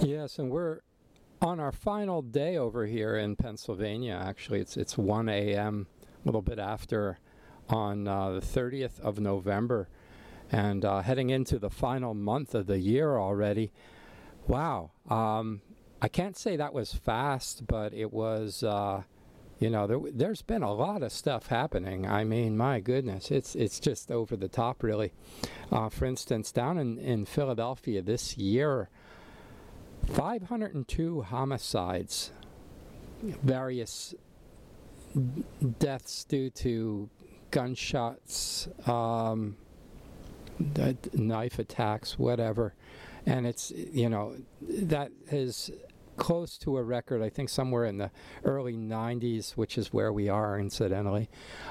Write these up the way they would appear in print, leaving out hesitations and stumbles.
Yes, and we're on our final day over here in Pennsylvania. Actually, it's 1 a.m., a little bit after, on the 30th of November, and heading into the final month of the year already. Wow. I can't say that was fast, but it was, there's been a lot of stuff happening. I mean, my goodness, it's just over the top, really. For instance, down in Philadelphia this year, 502 homicides, various deaths due to gunshots, knife attacks, whatever. And it's, that is close to a record, I think somewhere in the early 90s, which is where we are, incidentally.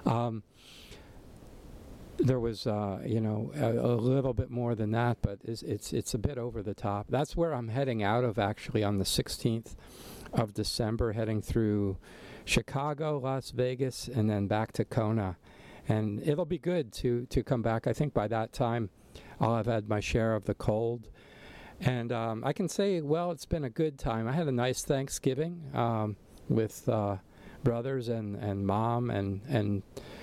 There was, a little bit more than that, but it's a bit over the top. That's where I'm heading out of, actually, on the 16th of December, heading through Chicago, Las Vegas, and then back to Kona. And it'll be good to come back. I think by that time I'll have had my share of the cold. And I can say, well, it's been a good time. I had a nice Thanksgiving with brothers and mom, and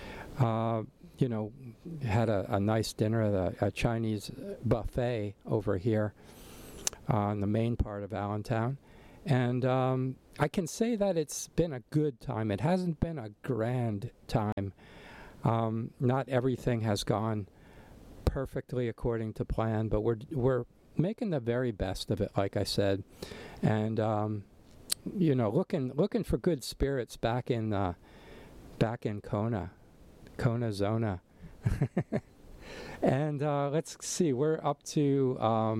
had a nice dinner at a Chinese buffet over here in the main part of Allentown. And I can say that it's been a good time. It hasn't been a grand time. Not everything has gone perfectly according to plan, but we're making the very best of it, like I said, and looking for good spirits back in Kona Zona. And let's see, we're up to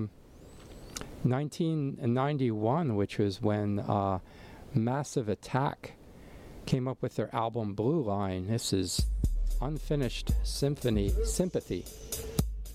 1991, which was when Massive Attack came up with their album Blue Line. This is Unfinished Sympathy.